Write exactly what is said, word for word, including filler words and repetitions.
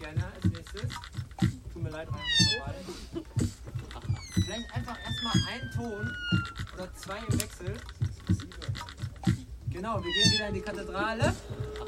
gerne als nächstes? Tut mir leid, Ryan ist vorbei. Vielleicht einfach erstmal einen Ton oder zwei im Wechsel. Genau, wir gehen wieder in die Kathedrale.